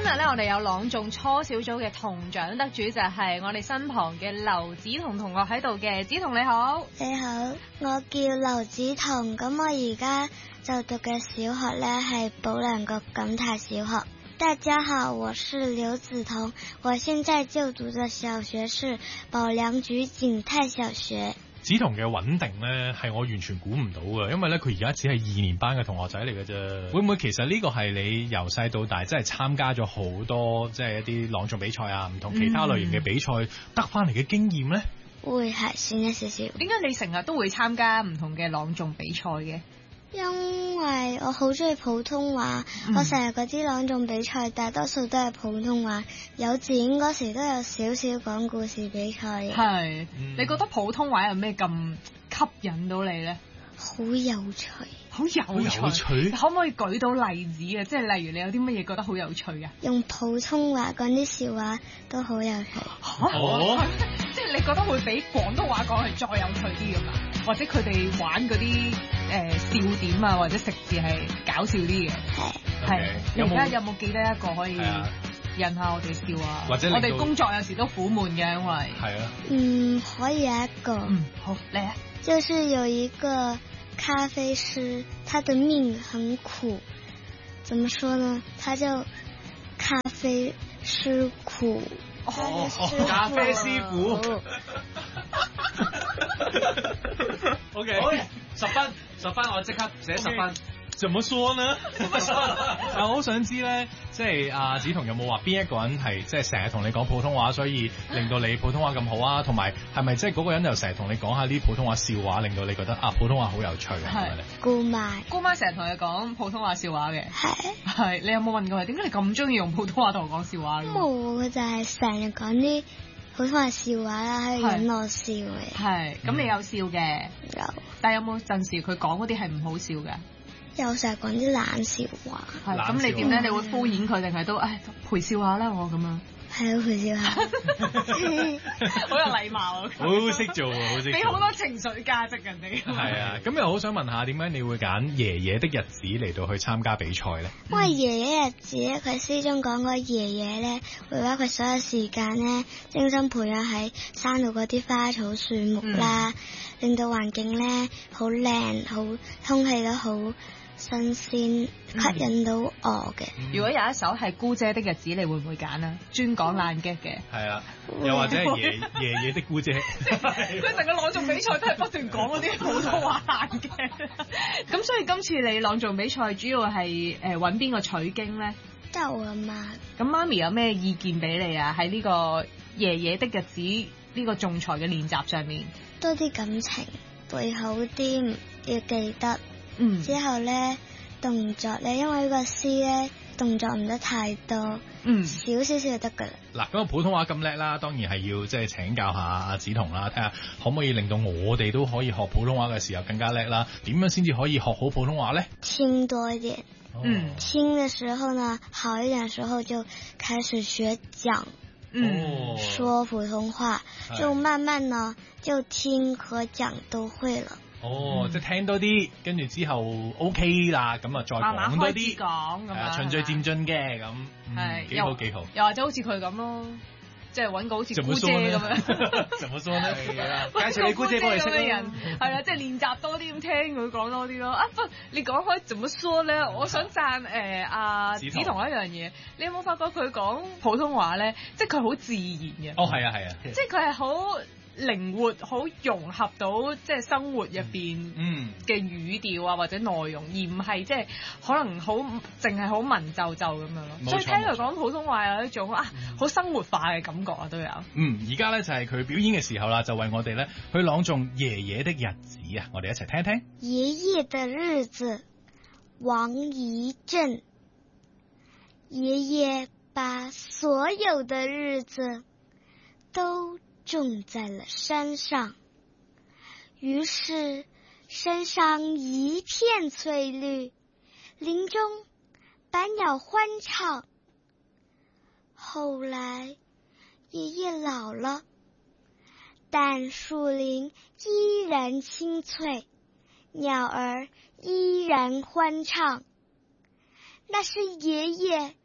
日咧，我哋有朗誦初小組嘅銅獎得主就係我哋身旁嘅劉梓彤同學喺度嘅。梓彤你好。 你好，我叫劉梓彤，咁我而家就讀嘅小學呢係保良局錦泰小學。大家好，我是劉梓彤，我現在就讀的小學是保良局景泰小學。 梓彤嘅穩定咧，係我完全估唔到嘅，因為咧佢而家只係2年班嘅同學仔嚟嘅啫。會唔會其實呢個係你由細到大真係參加咗好多即係一啲朗誦比賽啊，唔同其他類型嘅比賽得翻嚟嘅經驗咧？ 會係算一少少。 點解你成日都會參加唔同嘅朗誦比賽嘅？ 因為我好中意普通話，我成日嗰啲朗誦比賽大多數都係普通話，幼稚園嗰時都有少少講故事比賽嘅。 係，你覺得普通話有咩咁吸引到你呢？ 好有趣， 好有趣，可唔可以舉到例子啊？即係例如你有啲乜嘢覺得好有趣啊？ 用普通話講啲笑話都好有趣。 即係你覺得會比廣東話講係再有趣啲㗎嘛？或者佢哋玩嗰啲笑點啊，或者食字係搞笑啲嘅。係。你而家有冇記得一個可以引下我哋笑啊？或者我哋工作有時都苦悶嘅，因為係啊。 可以有一個。 好，嚟啊！ 就是有一個咖啡師，他的命很苦。怎麼說呢？他叫咖啡師苦。 咖啡師傅。OK， 10分，我即刻寫10分。怎麼說呢？我好想知咧，即係梓彤有冇話邊一個人係即係成日同你講普通話，所以令到你普通話咁好啊？同埋係咪即係嗰個人又成日同你講下啲普通話笑話，令到你覺得普通話好有趣啊？ 係姑媽成日同你講普通話笑話嘅。 係。 你有冇問過佢點解你咁中意用普通話同我講笑話嘅？ 冇，佢就係成日講啲普通話笑話啦，喺度引我笑嘅。 係，咁你有笑嘅？ 有。 但係有冇陣時佢講嗰啲係唔好笑嘅？ 有成日講啲冷笑話。 係，咁你點咧？你會敷衍佢定係都陪笑下啦？我咁樣。係啊，陪笑下。好有禮貌啊！ 好識做啊，好識。 俾好多情緒價值人哋。 係啊，咁又好想問下，點解你會揀爺爺的日子嚟到去參加比賽咧？ 因為爺爺日子咧，佢詩中講過爺爺咧會把佢所有時間咧精心培養喺山度嗰啲花草樹木啦，令到環境咧好靚，好空氣都好新鮮，吸引到我嘅。 如果有一首係姑姐的日子，你會唔會揀啊？專講爛 gag 嘅。係啊， 又或者係爺爺的姑姐。 佢成個朗誦比賽都係不斷講嗰啲普通話爛 gag。咁所以今次你朗誦比賽主要係揾邊個取經咧？ 都係我阿媽。咁媽咪有咩意見俾你啊？喺呢個爺爺的日子呢個仲裁嘅練習上面， 多啲感情，背好啲，要記得。之後咧動作咧，因為呢個詩咧動作唔得太多，少少就得噶啦。 嗱，咁普通話咁叻啦，當然係要即係請教下阿梓彤啦，睇下可唔可以令到我哋都可以學普通話嘅時候更加叻啦。點樣先至可以學好普通話咧？聽多一點，聽嘅時候呢，好一點時候就開始學講，說普通話，就慢慢呢就聽和講都會了。 即係聽多啲，跟住之後 OK 啦，咁啊再講多啲， 講咁循序漸進嘅咁，幾好幾好。 又或者好似佢咁咯，即係揾個好似姑姐咁樣。 怎麼說呢？介紹你姑姐過嚟識嘅人， 係啦，即係練習多啲咁聽佢講多啲咯。不，你講開怎麼說咧？我想讚梓彤一樣嘢，你有冇發覺佢講普通話咧，即係佢好自然嘅。 係啊， 即係佢係好靈活，好融合到即係生活入邊嘅語調啊，或者內容，而唔係即係可能好淨係好文縐縐咁樣咯。所以聽佢講普通話有一種好生活化嘅感覺啊，都有。而家咧就係佢表演嘅時候啦，就為我哋咧去朗誦爺爺的日子啊，我哋一齊聽聽。 爺爺的日子，王儀正。爺爺把所有的日子都種在了山上，於是山上一片翠綠，林中百鳥歡唱。後來爺爺老了，但樹林依然青翠，鳥兒依然歡唱。那是爺爺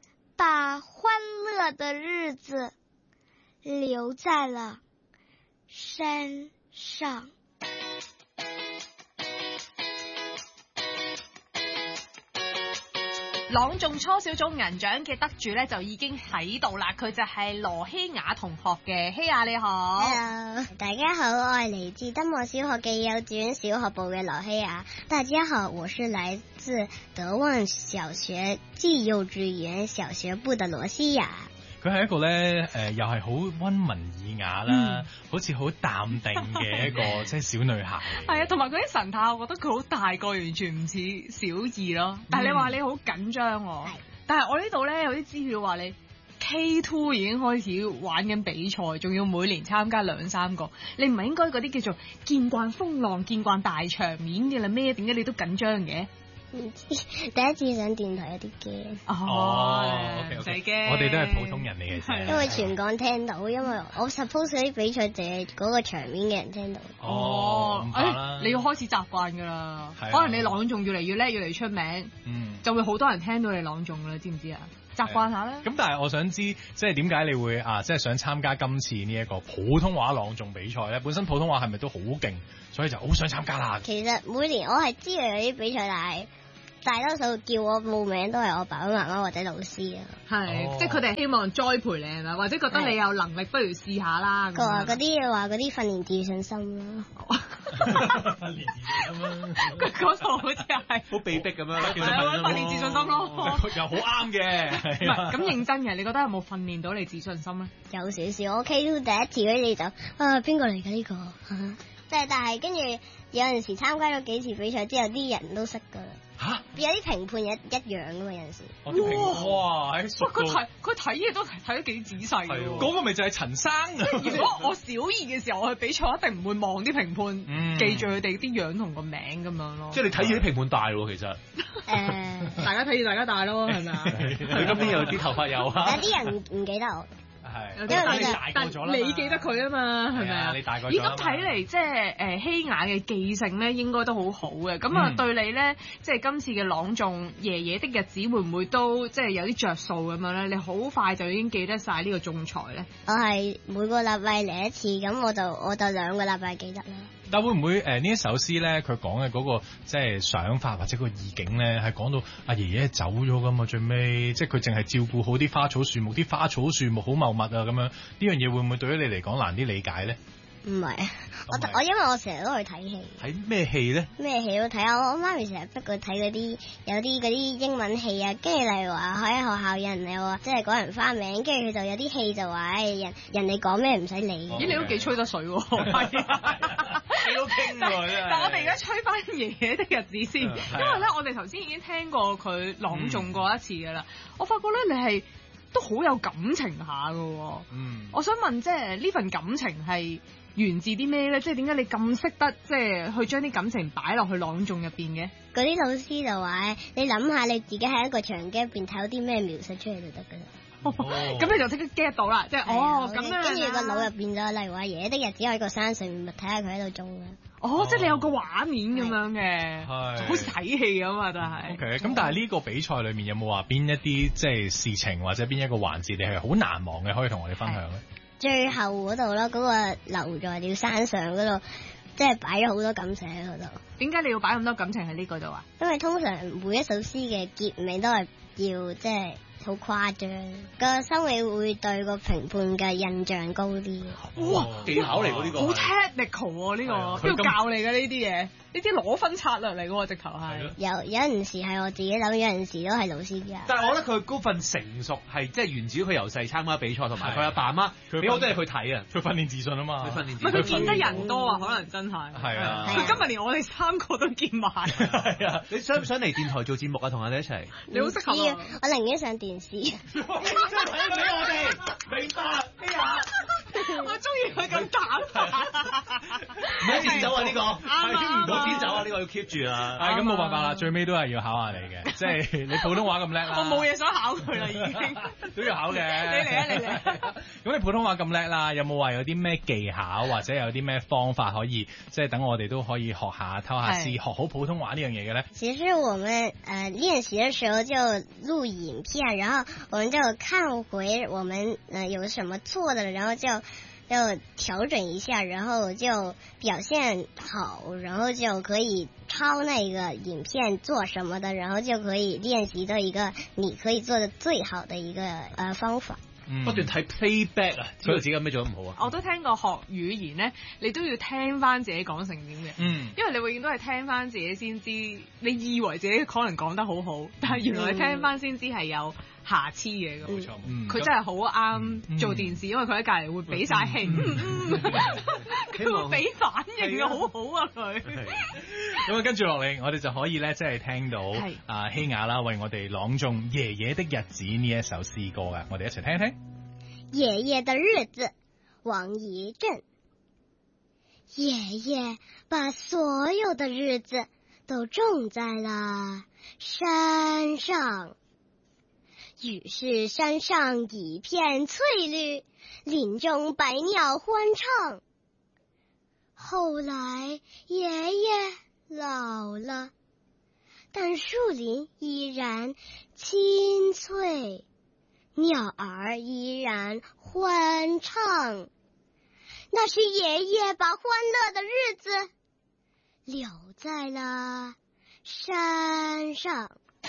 把欢乐的日子留在了山上。 朗誦初小組銀獎嘅得主咧就已經喺度啦，佢就係羅希雅同學嘅。希雅你好。 Hello， 大家好，我係嚟自德望小學嘅幼稚園小學部嘅羅希雅。大家好，我是來自德望小學暨幼稚園小學部嘅羅希雅。 佢係一個咧又係好溫文爾雅啦，好似好淡定嘅一個即係小女孩。 係啊，同埋佢啲神態，我覺得佢好大個，完全唔似小二咯。但係你話你好緊張喎，但係我呢度咧有啲資料話你 K2 已經開始玩緊比賽，仲要每年參加2-3個。你唔係應該嗰啲叫做見慣風浪、見慣大場面嘅啦咩？點解你都緊張嘅？ 唔知第一次上電台有啲驚。 唔使驚， 我哋都係普通人嚟嘅啫。 因為全港聽到，因為我 suppose 嗰啲比賽淨係嗰個場面嘅人聽到。 你要開始習慣㗎啦。可能你朗誦越嚟越叻，越嚟越出名，就會好多人聽到你朗誦啦，知唔知啊？習慣下啦。咁但係我想知，即係點解你會即係想參加今次呢一個普通話朗誦比賽咧？本身普通話係咪都好勁，所以就好想參加啦？ 其實每年我係知道有啲比賽，但係大多數叫我報名都係我爸爸媽媽或者老師啊。 係，即係佢哋希望栽培你係咪？或者覺得你有能力，不如試下啦。 佢話嗰啲訓練自信心咯。 訓練自信心啦。 佢嗰度好似係好被逼咁樣， 訓練自信心咯。 又好啱嘅。 唔係咁認真嘅，你覺得有冇訓練到你自信心咧？ 有少少，我 K2 第一次嗰啲就邊個嚟㗎呢個？即係但係跟住有陣時參加咗幾次比賽之後，啲人都識㗎啦。 嚇！ 有啲評判一樣㗎嘛，有陣時。 哇！ 佢睇嘢都睇得幾仔細㗎喎。 嗰個咪就係陳生。 如果我小二嘅時候我去比賽，一定唔會望啲評判，記住佢哋啲樣同個名咁樣咯。 即係你睇住啲評判大喎，其實。 大家睇住大家大咯，係咪啊？ 你今年有啲頭髮有啊？ 有啲人唔記得我。 係， 因為你大個咗啦，你記得佢啊嘛，係咪啊？ 你大個咗。咦， 咁睇嚟即係希雅嘅記性咧，應該都好好嘅。咁啊，對你咧，即係今次嘅朗誦爺爺的日子，會唔會都即係有啲着數咁樣咧？你好快就已經記得晒呢個仲裁咧？ 我係每個禮拜嚟一次，咁我就2個禮拜記得啦。 但會唔會呢一首詩咧，佢講嘅嗰個即係想法或者個意境咧，係講到阿爺爺走咗噶嘛？最尾即係佢淨係照顧好啲花草樹木，啲花草樹木好茂密啊咁樣，呢樣嘢會唔會對於你嚟講難啲理解咧？ 唔係，我因為我成日都去睇戲。 睇咩戲咧？ 咩戲都睇啊！我媽咪成日逼佢睇有啲英文戲啊，跟住例如話喺學校有人又話即係講人花名，跟住佢就有啲戲就話人哋講咩唔使理。 咦，你都幾吹得水喎！ 你都傾喎， 但我哋而家吹翻爺爺的日子先，因為咧我哋頭先已經聽過佢朗誦過一次㗎啦。我發覺咧你係都好有感情下㗎。我想問即係呢份感情係源自啲咩咧？即係點解你咁識得即係去將啲感情擺落去朗誦入邊嘅？ 嗰啲老師就話你諗下你自己喺一個場景入邊睇到啲咩描述出嚟就得㗎啦。 咁你就即刻 get 到啦，即係咁樣。 跟住個腦入邊就例如話爺爺的日子喺個山上面，咪睇下佢喺度種啦。 即係你有個畫面咁樣嘅，好似睇戲咁啊，都係。 OK，咁但係呢個比賽裏面有冇話邊一啲即係事情或者邊一個環節你係好難忘嘅，可以同我哋分享咧？ 最後嗰度咯，嗰個留在了山上嗰度，即係擺咗好多感情喺嗰度。 點解你要擺咁多感情喺呢個度啊？ 因為通常每一首詩嘅結尾都係要即係好誇張，個收尾會對個評判嘅印象高啲。 哇，技巧嚟喎呢個， 好 technical 喎呢個，邊度教你嘅呢啲嘢？呢啲攞分策略嚟嘅喎，直頭係。有陣時係我自己諗，有陣時都係老師教。 但係我覺得佢嗰份成熟係即係源自於佢由細參加比賽，同埋佢阿爸阿媽俾好多嘢佢睇啊， 佢訓練自信啊嘛。 佢見得人多啊，可能真係。 係啊。 佢今日連我哋3個都見埋。係啊。你想唔想嚟電台做節目啊？同我哋一齊。 你好適合啊！ 我寧願上電視。 睇俾我哋，明白咩啊？ 我中意佢咁坦白。 唔好剪走啊呢個，唔好剪走啊呢個要 keep 住啊。 係咁冇辦法啦，最尾都係要考下你嘅，即係你普通話咁叻啦。 我冇嘢想考佢啦，已經都要考嘅。 你嚟啊！你嚟。 咁你普通話咁叻啦，有冇話有啲咩技巧或者有啲咩方法可以即係等我哋都可以學下偷下師，學好普通話呢樣嘢嘅咧？ 其實我們練習嘅時候就錄影片，然後我們就看回我們有什麼錯的，然後就調整一下，然後就表現好，然後就可以抄那個影片做什麼的，然後就可以練習到一個你可以做得最好的一個方法。 不斷睇 playback 啊，知道自己有咩做得唔好啊。 我都聽過學語言咧，你都要聽翻自己講成點嘅。因為你永遠都係聽翻自己先知，你以為自己可能講得好好，但係原來你聽翻先知係有瑕疵嘅。冇錯，佢真係好啱做電視，因為佢喺隔離會俾晒氣，佢會俾反應嘅，好好啊佢。 咁啊，跟住落嚟，我哋就可以咧，即係聽到希雅啦，為我哋朗誦《爺爺的日子》呢一首詩歌嘅，我哋一齊聽一聽。 爺爺的日子，王儀正。爺爺把所有的日子都種在了山上，於是山上一片翠綠，林中百鳥歡唱。後來爺爺老了，但樹林依然青翠，鳥兒依然歡唱。那是爺爺把歡樂的日子留在了山上。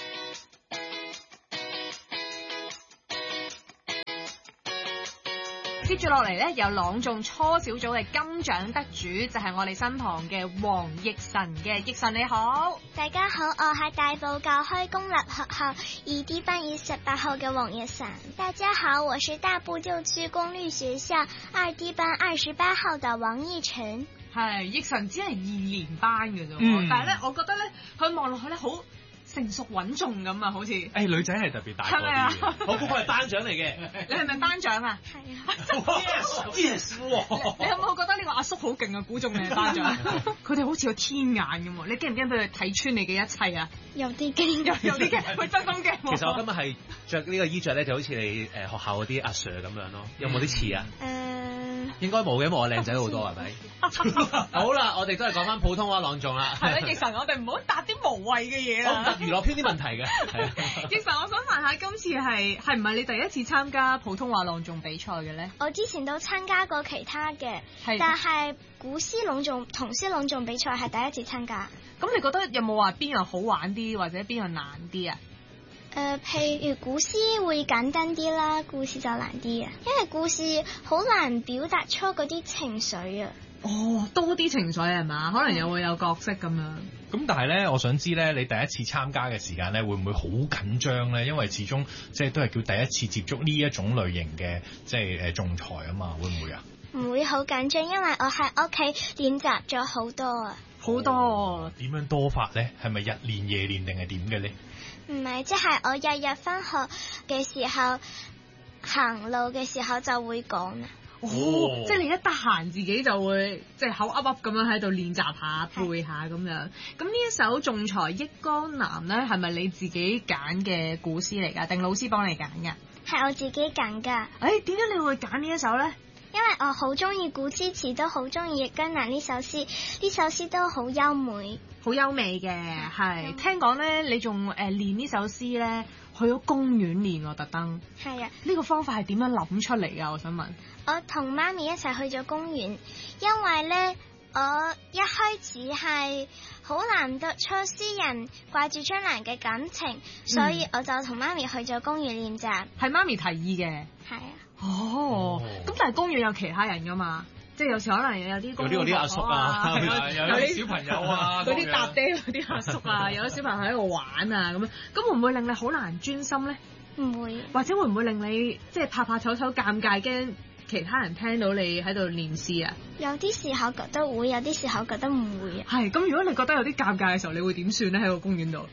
接住落嚟咧，有朗誦初小組嘅金獎得主，就係我哋身旁嘅黃奕晨嘅。奕晨你好。 大家好，我係大埔教區公立學校2D 班28號嘅黃奕晨。大家好，我是大埔舊區公立學校2D 班28號嘅王奕晨。 係，奕晨只係2年班嘅啫，但係咧，我覺得咧，佢望落去咧好成熟穩重咁啊，好似。 女仔係特別大個啲嘅， 我估佢係班長嚟嘅。 你係咪班長啊？ 係啊。 Yes， 你有冇覺得呢個阿叔好勁啊？估中你係班長。佢哋好似有天眼咁喎，你驚唔驚俾佢睇穿你嘅一切啊？ 有啲驚， 有啲驚，佢真心驚。 其實我今日係着呢個衣着咧，就好似你學校嗰啲阿 Sir 咁樣咯，有冇啲似啊？應該冇嘅，因為我靚仔好多係咪？好啦，我哋都係講翻普通話朗誦啦。 係啦，奕晨，我哋唔好答啲無謂嘅嘢啦。 娛樂圈啲問題嘅。 奕晨，我想問下，今次係唔係你第一次參加普通話朗誦比賽嘅咧？ 我之前都參加過其他嘅，但係古詩朗誦、童詩朗誦比賽係第一次參加。 咁你覺得有冇話邊樣好玩啲，或者邊樣難啲啊？ 譬如古詩會簡單啲啦，故事就難啲啊，因為故事好難表達出嗰啲情緒啊。 哦，多啲情緒係嘛？可能又會有角色咁樣。 咁但係咧，我想知咧，你第一次參加嘅時間咧，會唔會好緊張咧？因為始終即係都係叫第一次接觸呢一種類型嘅即係仲裁啊嘛，會唔會啊？ 唔會好緊張，因為我喺屋企練習咗好多啊。 好多。 點樣多法咧？係咪日練夜練定係點嘅咧？ 唔係，即係我日日返學嘅時候，行路嘅時候就會講啦。 即係你一得閒自己就會即係口噏噏咁樣喺度練習下背下咁樣。咁呢一首《仲裁憶江南》咧，係咪你自己揀嘅古詩嚟㗎？定老師幫你揀㗎？ 係我自己揀㗎。 點解你會揀呢一首咧？ 因為我好中意古詩詞，都好中意《憶江南》呢首詩。呢首詩都好優美， 好優美嘅。係聽講咧，你仲練呢首詩咧，去咗公園練喎，特登。 係啊。 呢個方法係點樣諗出嚟㗎？我想問。 我同媽咪一齊去咗公園，因為咧我一開始係好難得出詩人掛住張蘭嘅感情，所以我就同媽咪去咗公園練習。 係媽咪提議嘅。係啊。咁但係公園有其他人㗎嘛？即係有時可能有啲有啲阿叔啊， 有啲小朋友啊， 嗰啲搭爹嗰啲阿叔啊，有啲小朋友喺度玩啊咁樣，咁會唔會令你好難專心咧？ 唔會。或者會唔會令你即係怕醜醜尷尬，驚其他人聽到你喺度練詩啊？ 有啲時候覺得會，有啲時候覺得唔會啊。 係咁，如果你覺得有啲尷尬嘅時候，你會點算咧？喺個公園度？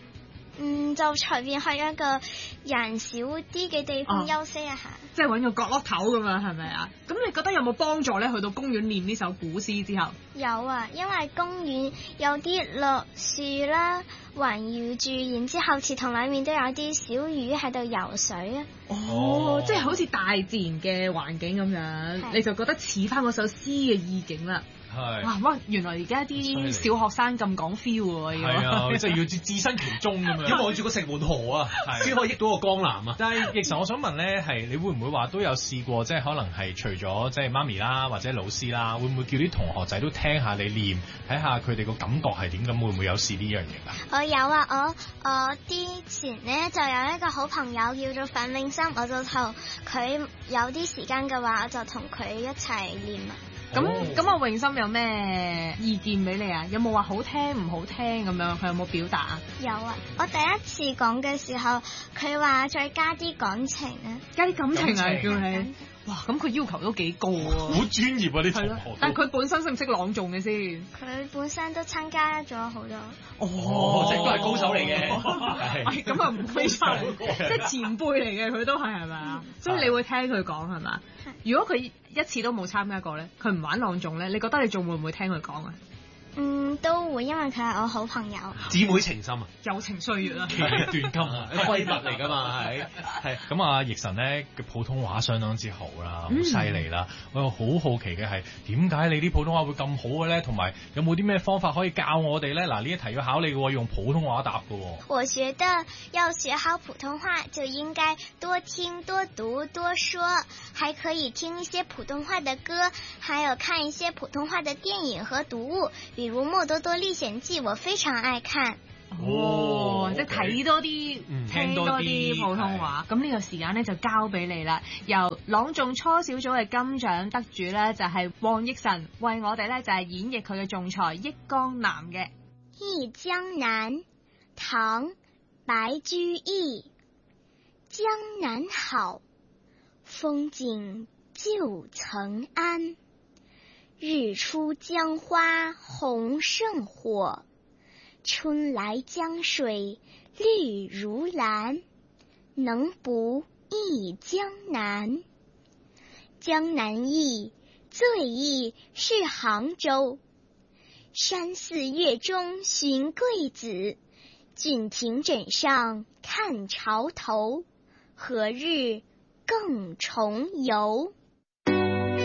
就隨便去一個人少啲嘅地方休息一下， 即係揾個角落頭咁樣，係咪啊？咁你覺得有冇幫助咧？去到公園念呢首古詩之後， 有啊，因為公園有啲綠樹啦，環繞住，然之後池塘裏面都有啲小魚喺度游水啊。 哦，即係好似大自然嘅環境咁樣，你就覺得似翻嗰首詩嘅意境啦。係哇！原來而家啲小學生咁講 feel 喎， 係啊，即係要置身其中咁樣， 要望住個城門河啊，先可以益到個江南啊。 但係奕辰，我想問咧，係你會唔會話都有試過，即係可能係除咗即係媽咪啦，或者老師啦，會唔會叫啲同學仔都聽下你念，睇下佢哋個感覺係點？咁會唔會有試呢樣嘢㗎？ 我有啊，我之前咧就有一個好朋友叫做范永森，我就同佢有啲時間嘅話，我就同佢一齊念啊。 咁阿永森有咩意見俾你啊？有冇話好聽唔好聽咁樣？佢有冇表達啊？ 有啊，我第一次講嘅時候，佢話再加啲感情啊， 加啲感情啊，叫你。哇，咁佢要求都幾高喎。 好專業啊，啲同學。 但係佢本身識唔識朗誦嘅先？ 佢本身都參加咗好多。 即係都係高手嚟嘅。 咁啊唔非常，即係前輩嚟嘅，佢都係咪啊？所以你會聽佢講係嘛？如果佢一次都冇參加過咧，佢唔玩朗誦咧，你覺得你仲會唔會聽佢講啊？ 都會，因為佢係我好朋友。 姊妹情深啊， 友情歲月啊， 其利斷金啊， 閨蜜嚟㗎嘛，係。 咁啊，奕辰咧嘅普通話相當之好啦，好犀利啦。我又好好奇嘅係點解你啲普通話會咁好嘅咧？同埋有冇啲咩方法可以教我哋咧？嗱，呢一題要考你嘅喎，用普通話答嘅喎。 我覺得要學好普通話，就應該多聽、多讀、多說，還可以聽一些普通話的歌，還有看一些普通話的電影和讀物。比如《默多多歷險記》，我非常愛看。 即係睇多啲，聽多啲普通話。咁呢個時間咧就交俾你啦。由朗誦初小組嘅金獎得主咧就係黃奕辰，為我哋咧就係演繹佢嘅仲裁《憶江南》嘅。 憶江南，唐·白居易。江南好，風景舊曾谙。日出江花紅勝火，春來江水綠如藍。能不憶江南？江南憶，最憶是杭州。山寺月中尋桂子，郡亭枕上看潮頭。何日更重遊？